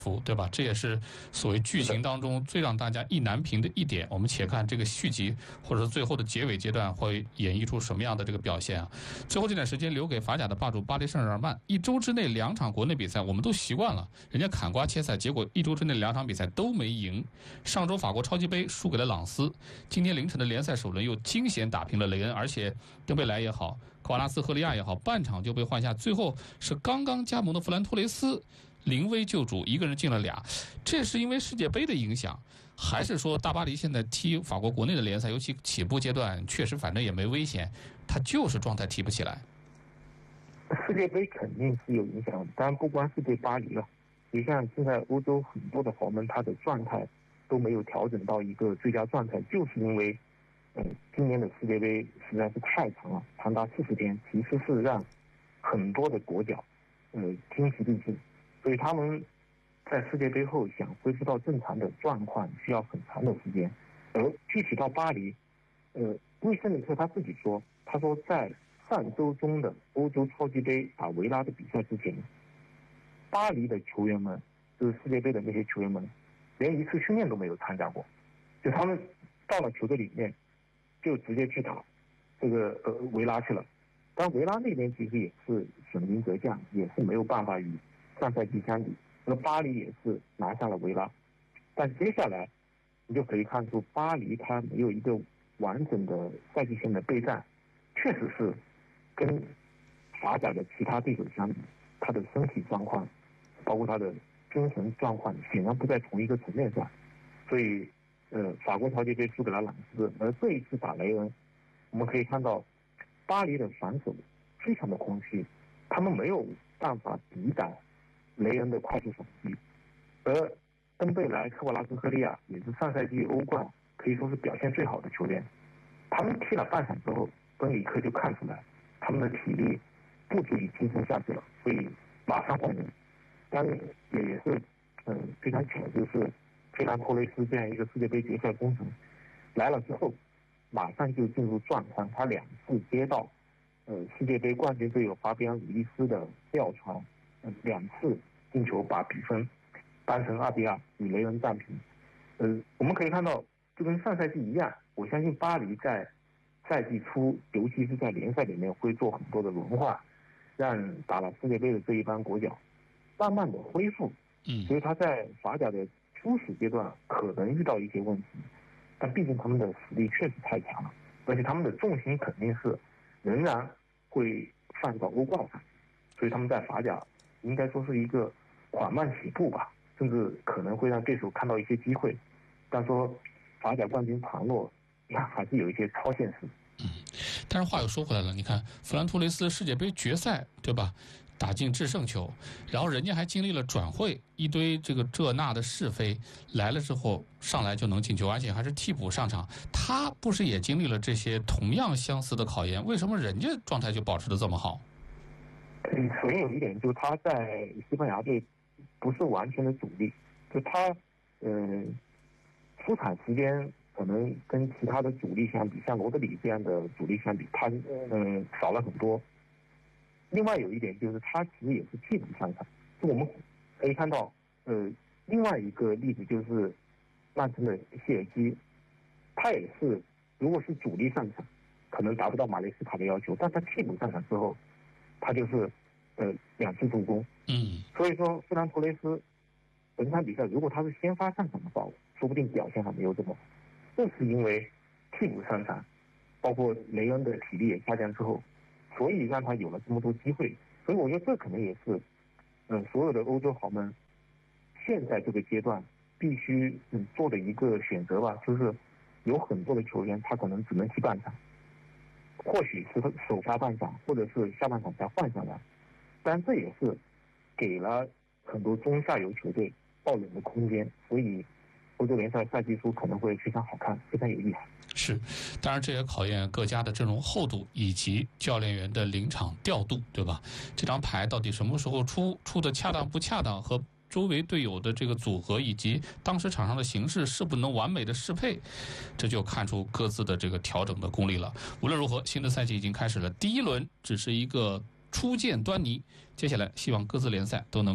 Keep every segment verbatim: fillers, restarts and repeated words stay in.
对吧？这也是所谓剧情当中最让大家意难平的一点。我们且看这个续集或者最后的结尾阶段会演绎出什么样的这个表现啊？最后这点时间留给法甲的霸主巴黎圣日耳曼。一周之内两场国内比赛我们都习惯了，人家砍瓜切菜，结果一周之内两场比赛都没赢。上周法国超级杯输给了朗斯，今天凌晨的联赛首轮又惊险打平了雷恩，而且登贝莱也好，科瓦拉斯、赫利亚也好，半场就被换下，最后是刚刚加盟的弗兰托雷斯临危救主，一个人进了俩。这是因为世界杯的影响，还是说大巴黎现在踢法国国内的联赛，尤其起步阶段确实反正也没危险，他就是状态提不起来？ 世界杯肯定是有影响的，当然不光是对巴黎了，你像现在欧洲很多的豪门，他的状态都没有调整到一个最佳状态，就是因为嗯，今年的世界杯实在是太长了，长达四十天，其实是让很多的国脚呃精疲力尽，所以他们在世界杯后想恢复到正常的状况需要很长的时间。而具体到巴黎，呃，因为圣里克他自己说，他说在上周中的欧洲超级杯打维拉的比赛之前，巴黎的球员们，就是世界杯的那些球员们，连一次训练都没有参加过，就他们到了球队里面就直接去打这个呃维拉去了。但维拉那边其实也是损兵折将，也是没有办法与上赛季相比。而巴黎也是拿下了维拉，但接下来你就可以看出巴黎他没有一个完整的赛季线的备战，确实是跟法甲的其他对手相比，他的身体状况包括他的精神状况显然不在同一个层面上。所以呃，法国超级杯输给了朗斯，而这一次打雷恩，我们可以看到巴黎的防守非常的空虚，他们没有办法抵挡雷恩的快速反击。而登贝莱、科瓦拉斯、赫利亚也是上赛季欧冠可以说是表现最好的球员，他们踢了半场之后，本里克就看出来他们的体力不足以支撑下去了，所以马上换人。当然也也是嗯非常巧，就是费兰托雷斯这样一个世界杯决赛功臣来了之后，马上就进入状况，他两次接到呃世界杯冠军队友法比安·鲁伊斯的吊传，呃两次进球把比分扳成二比二与雷恩战平。呃，我们可以看到，就跟上赛季一样，我相信巴黎在赛季初，尤其是在联赛里面会做很多的轮换，让打了世界杯的这一帮国脚慢慢的恢复。 嗯， 所以他在法甲的初始阶段可能遇到一些问题，但毕竟他们的实力确实太强了，而且他们的重心肯定是仍然会放到欧冠上，所以他们在法甲应该说是一个缓慢起步吧，甚至可能会让对手看到一些机会。但说法甲冠军旁落，那还是有一些超现实。 嗯，但是话又说回来了，你看弗兰托雷斯世界杯决赛，对吧？打进制胜球，然后人家还经历了转会，一堆这个这那的是非，来了之后上来就能进球，而且还是替补上场。他不是也经历了这些同样相似的考验？为什么人家状态就保持得这么好？ 嗯，首先有一点就是他在西班牙队不是完全的主力，就他嗯出场时间可能跟其他的主力相比，像罗德里这样的主力相比，他嗯少了很多。另外有一点就是他其实也是替补上场，就我们可以看到，呃，另外一个例子就是曼城的谢尔基，他也是如果是主力上场，可能达不到马雷斯卡的要求，但他替补上场之后，他就是呃两次助攻。 嗯， 所以说费兰托雷斯本场比赛如果他是先发上场的话，说不定表现还没有这么好。正是因为替补上场，包括雷恩的体力也下降之后，所以让他有了这么多机会。所以我觉得这可能也是嗯、呃、所有的欧洲豪门现在这个阶段必须嗯做的一个选择吧，就是有很多的球员他可能只能踢半场，或许是首发半场，或者是下半场才换上来，但这也是给了很多中下游球队爆冷的空间，所以欧洲联赛赛季初可能会非常好看，非常有意思。 是，当然这也考验各家的阵容厚度以及教练员的临场调度，对吧？这张牌到底什么时候出，出的恰当不恰当，和周围队友的这个组合以及当时场上的形势是不能完美的适配，这就看出各自的这个调整的功力了。无论如何，新的赛季已经开始了，第一轮只是一个初见端倪，接下来希望各自联赛都能够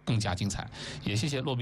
更加精彩。也谢谢骆宾。